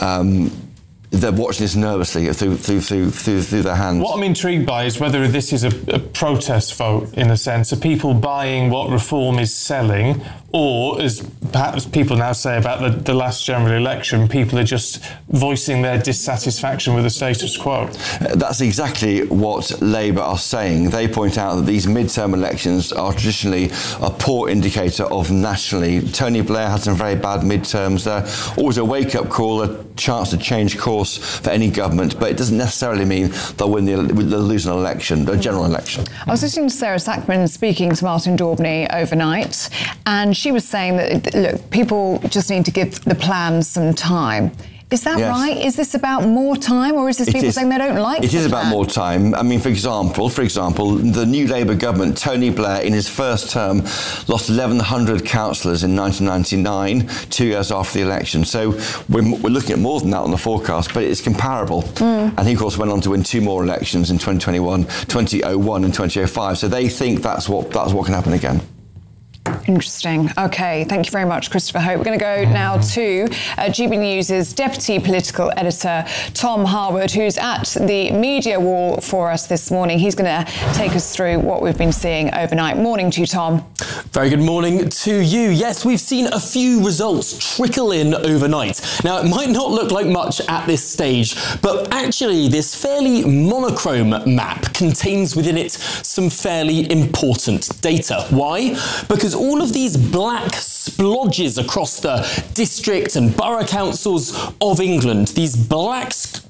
They're watching this nervously through their hands. What I'm intrigued by is whether this is a protest vote, in a sense. Are people buying what Reform is selling, or, as perhaps people now say about the last general election, people are just voicing their dissatisfaction with the status quo? That's exactly what Labour are saying. They point out that these midterm elections are traditionally a poor indicator of nationally. Tony Blair had some very bad midterms there. Always a wake-up call, a chance to change course for any government, but it doesn't necessarily mean they'll lose an election, a general election. I was listening to Sarah Sackman speaking to Martin Daubney overnight, and she was saying that, look, people just need to give the plan some time. Is that right? Is this about more time, or is this people saying they don't like it? It is about more time. I mean, for example, the new Labour government, Tony Blair, in his first term, lost 1,100 councillors in 1999, 2 years after the election. So we're looking at more than that on the forecast, but it's comparable. And he, of course, went on to win 2 more elections in 2021, 2001 and 2005. So they think that's what can happen again. Interesting. OK, thank you very much, Christopher Hope. We're going to go now to GB News' Deputy Political Editor, Tom Harwood, who's at the media wall for us this morning. He's going to take us through what we've been seeing overnight. Morning to you, Tom. Very good morning to you. Yes, we've seen a few results trickle in overnight. Now, it might not look like much at this stage, but actually this fairly monochrome map contains within it some fairly important data. Why? Because all of these black splodges across the district and borough councils of England, these black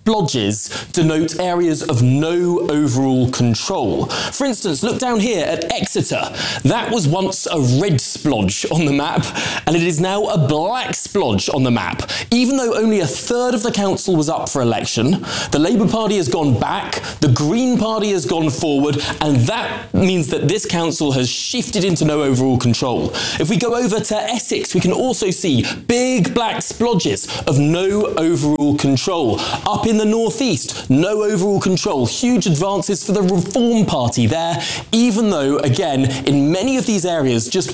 splodges denote areas of no overall control. For instance, look down here at Exeter. That was once a red splodge on the map, and it is now a black splodge on the map. Even though only a third of the council was up for election, the Labour Party has gone back, the Green Party has gone forward, and that means that this council has shifted into no overall control. If we go over to Essex, we can also see big black splodges of no overall control. Up in the northeast, no overall control. Huge advances for the Reform Party there, even though, again, in many of these areas, just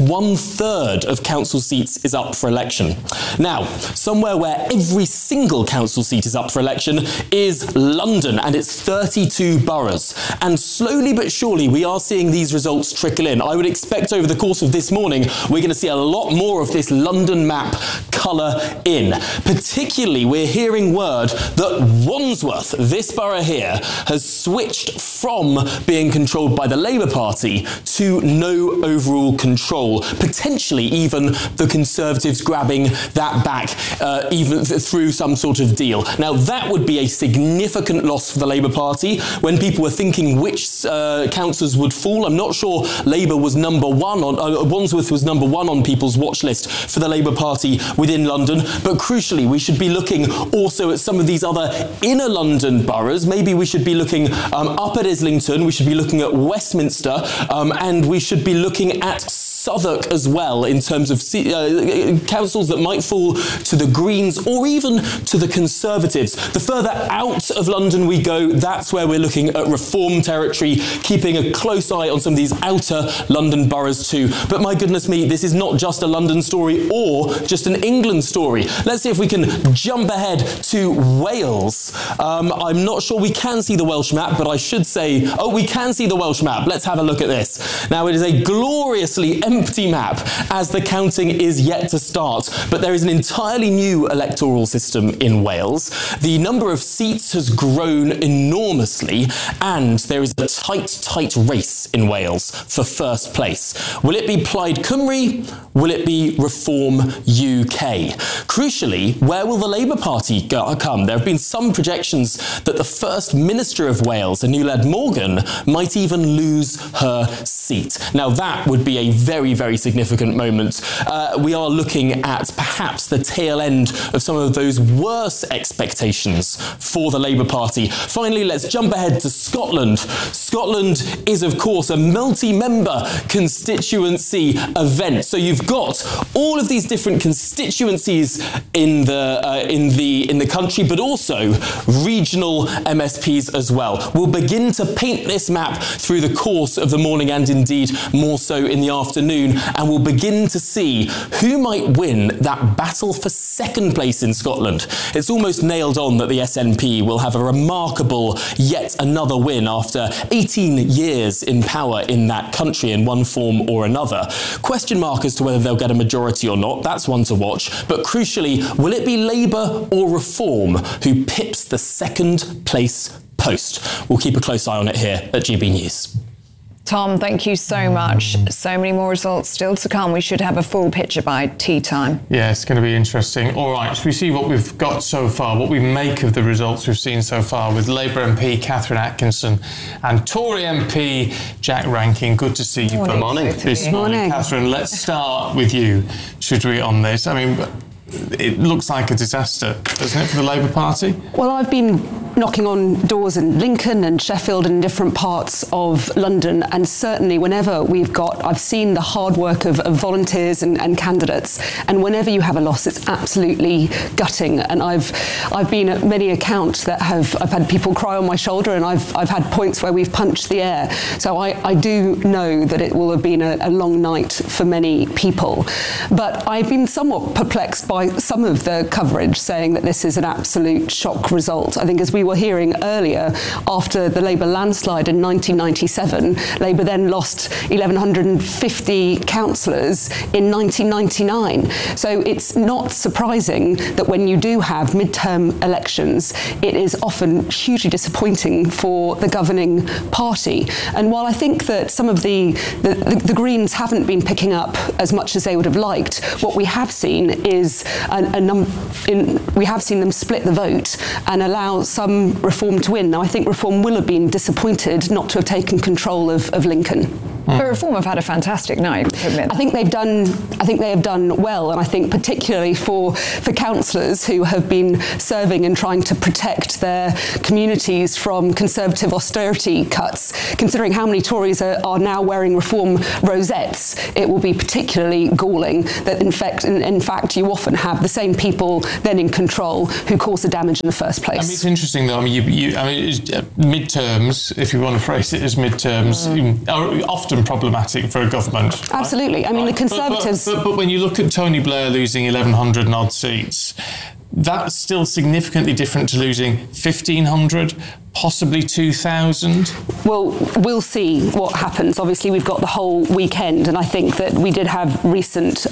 1/3 of council seats is up for election. Now, somewhere where every single council seat is up for election is London, and it's 32 boroughs. And slowly but surely, we are seeing these results trickle in. I would expect over the course of this morning, we're going to see a lot more of this London map colour in. Particularly, we're hearing word that Wandsworth, this borough here, has switched from being controlled by the Labour Party to no overall control. Potentially even the Conservatives grabbing that back even through some sort of deal. Now, that would be a significant loss for the Labour Party. When people were thinking which councillors would fall, I'm not sure Labour was number one on, Wandsworth was number one on people's watch list for the Labour Party within London. But crucially, we should be looking also at some of these other inner London boroughs. Maybe we should be looking up at Islington, we should be looking at Westminster, and we should be looking at Southwark as well, in terms of councils that might fall to the Greens or even to the Conservatives. The further out of London we go, that's where we're looking at Reform territory, keeping a close eye on some of these outer London boroughs too. But my goodness me, this is not just a London story or just an England story. Let's see if we can jump ahead to Wales. I'm not sure we can see the Welsh map, but I should say, oh, we can see the Welsh map. Let's have a look at this. Now, it is a gloriously empty map as the counting is yet to start, but there is an entirely new electoral system in Wales. The number of seats has grown enormously, and there is a tight race in Wales for first place. Will it be Plaid Cymru? Will it be Reform UK? Crucially, where will the Labour Party come? There have been some projections that the First Minister of Wales, Anuled Morgan, might even lose her seat. Now, that would be a very significant moment. We are looking at perhaps the tail end of some of those worse expectations for the Labour Party. Finally, let's jump ahead to Scotland. Scotland is, of course, a multi-member constituency event. So you've got all of these different constituencies in the country, but also regional MSPs as well. We'll begin to paint this map through the course of the morning, and indeed more so in the afternoon, and we'll begin to see who might win that battle for second place in Scotland. It's almost nailed on that the SNP will have a remarkable yet another win after 18 years in power in that country in one form or another. Question mark as to whether they'll get a majority or not, that's one to watch. But crucially, will it be Labour or Reform who pips the second place post? We'll keep a close eye on it here at GB News. Tom, thank you so much. So many more results still to come. We should have a full picture by tea time. Yeah, it's going to be interesting. All right, should we see what we've got so far, what we make of the results we've seen so far with Labour MP Catherine Atkinson and Tory MP Jack Rankin. Good to see you both this morning. Catherine, let's start with you, should we, on this? I mean, it looks like a disaster, doesn't it, for the Labour Party? Well, I've been knocking on doors in Lincoln and Sheffield and different parts of London, and certainly whenever I've seen the hard work of volunteers and candidates, and whenever you have a loss, it's absolutely gutting. And I've been at many accounts that I've had people cry on my shoulder, and I've had points where we've punched the air. So I do know that it will have been a long night for many people. But I've been somewhat perplexed by some of the coverage saying that this is an absolute shock result. I think, as we were hearing earlier, after the Labour landslide in 1997, Labour then lost 1,150 councillors in 1999. So it's not surprising that when you do have midterm elections, it is often hugely disappointing for the governing party. And while I think that some of the Greens haven't been picking up as much as they would have liked, what we have seen is we have seen them split the vote and allow some Reform to win. Now, I think Reform will have been disappointed not to have taken control of Lincoln. But Reform have had a fantastic night. I think they have done well, and I think particularly for councillors who have been serving and trying to protect their communities from Conservative austerity cuts. Considering how many Tories are now wearing Reform rosettes, it will be particularly galling that in fact you often have the same people then in control who cause the damage in the first place. I mean, it's interesting though. I mean, midterms, if you want to phrase it as midterms, are often problematic for a government. Right? Absolutely. I mean, the Conservatives... But when you look at Tony Blair losing 1,100 and odd seats, that's still significantly different to losing 1,500, possibly 2,000. Well, we'll see what happens. Obviously, we've got the whole weekend, and I think that we did have recent...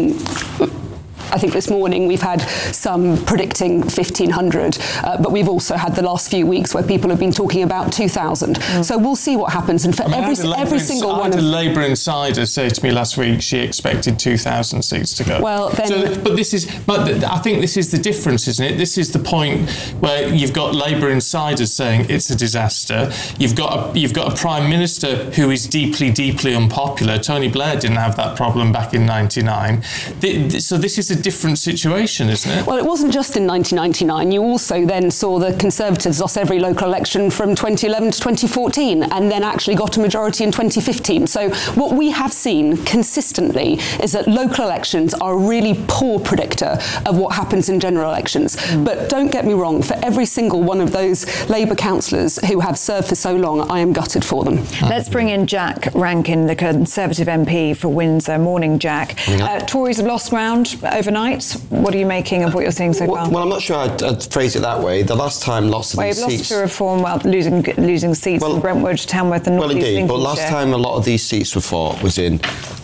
I think this morning we've had some predicting 1,500, but we've also had the last few weeks where people have been talking about 2,000. So we'll see what happens. And for every single one of... I had a Labour insider say to me last week she expected 2,000 seats to go. Well, then... But I think this is the difference, isn't it? This is the point where you've got Labour insiders saying it's a disaster. You've got a Prime Minister who is deeply, deeply unpopular. Tony Blair didn't have that problem back in 1999. So this is a different situation, isn't it? Well, it wasn't just in 1999. You also then saw the Conservatives lost every local election from 2011 to 2014 and then actually got a majority in 2015. So what we have seen consistently is that local elections are a really poor predictor of what happens in general elections. But don't get me wrong, for every single one of those Labour councillors who have served for so long, I am gutted for them. Let's bring in Jack Rankin, the Conservative MP for Windsor. Morning, Jack. Tories have lost ground overnight. What are you making of what you're seeing so far? Well, I'm not sure I'd phrase it that way. The last time lots of these seats... seats... lost to Reform, losing seats in Brentwood, Tamworth and North East Lincolnshire. But last time a lot of these seats were fought was in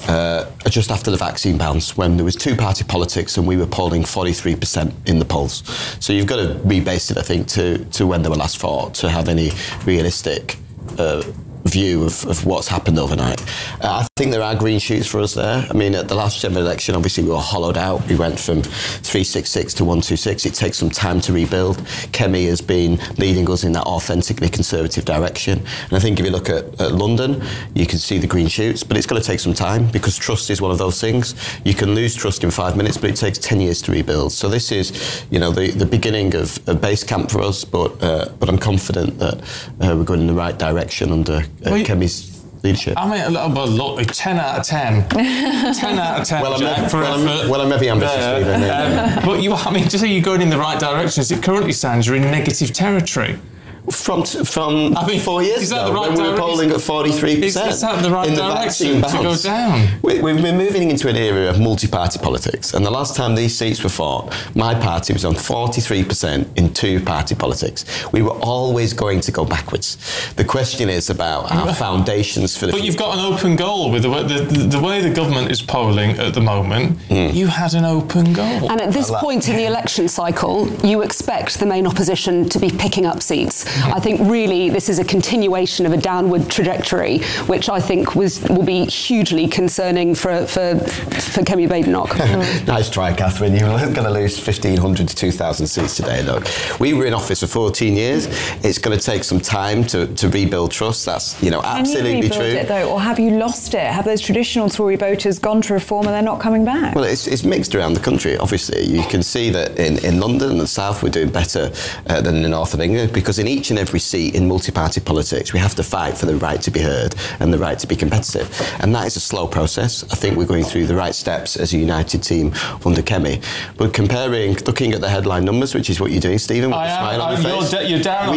just after the vaccine bans, when there was two-party politics and we were polling 43% in the polls. So you've got to rebase it, I think, to when they were last fought to have any realistic view of what's happened overnight. I think there are green shoots for us there. I mean, at the last general election, obviously we were hollowed out. We went from 366 to 126. It takes some time to rebuild. Kemi has been leading us in that authentically Conservative direction. And I think if you look at London, you can see the green shoots, but it's going to take some time because trust is one of those things. You can lose trust in 5 minutes, but it takes 10 years to rebuild. So this is, the beginning of a base camp for us, but I'm confident that we're going in the right direction under Kemi's leadership. I mean, look, 10 out of 10. 10 out of 10. I'm maybe ambitious, But just so you're going in the right direction, as it currently stands, you're in negative territory. From 4 years ago, when we were polling at 43%. Is that the right direction to go down? We've been moving into an era of multi-party politics, and the last time these seats were fought, my party was on 43% in two-party politics. We were always going to go backwards. The question is about our foundations for the future. But you've got an open goal with the way the government is polling at the moment. You had an open goal. And at this point in the election cycle, you expect the main opposition to be picking up seats. I think really this is a continuation of a downward trajectory, which I think will be hugely concerning for Kemi Badenoch. Nice try, Catherine. You were going to lose 1,500 to 2,000 seats today. Look, we were in office for 14 years. It's going to take some time to rebuild trust. That's absolutely true. Can you rebuild it though, or have you lost it? Have those traditional Tory voters gone to Reform and they're not coming back? Well, it's mixed around the country. Obviously, you can see that in London and the South we're doing better than in the North of England, because in each and every seat in multi-party politics we have to fight for the right to be heard and the right to be competitive, and that is a slow process. I think we're going through the right steps as a united team under Kemi, but looking at the headline numbers, which is what you're doing, Stephen, with a smile on your face. You're down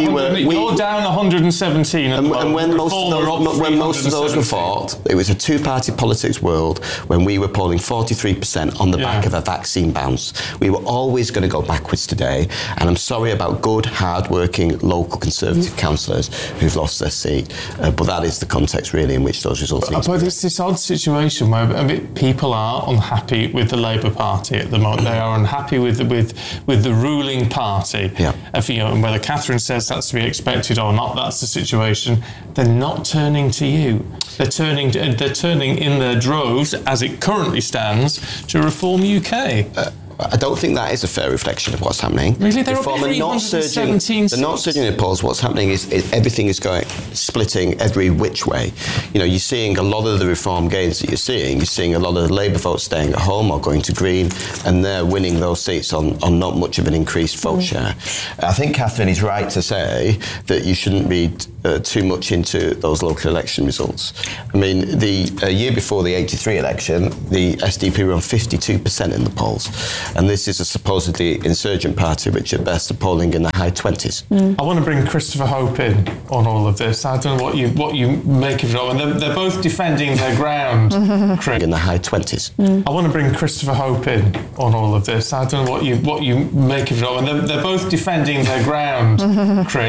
117 and when most of those were fought, it was a two-party politics world when we were polling 43% on the back of a vaccine bounce. We were always going to go backwards today, and I'm sorry about good, hard-working local Conservative councillors who've lost their seat, but that is the context really in which those results need to be. But it's this odd situation where people are unhappy with the Labour Party at the moment. They are unhappy with the ruling party. And whether Catherine says that's to be expected or not, that's the situation. They're not turning to you. They're turning in their droves, as it currently stands, to Reform UK. I don't think that is a fair reflection of what's happening. Really? They're Reform up are not surging. They're not surging in the polls. What's happening is everything is going splitting every which way. You know, you're seeing a lot of the Reform gains that you're seeing a lot of the Labour votes staying at home or going to Green, and they're winning those seats on not much of an increased vote share. I think Catherine is right to say that you shouldn't read too much into those local election results. I mean, the year before the 83 election, the SDP were on 52% in the polls, and this is a supposedly insurgent party which at best are polling in the high 20s. I want to bring Christopher Hope in on all of this. I don't know what you make of it all. And they're both defending their ground, Chris. In the high 20s. I want to bring Christopher Hope in on all of this. I don't know what you make of it all. And they're both defending their ground, Chris.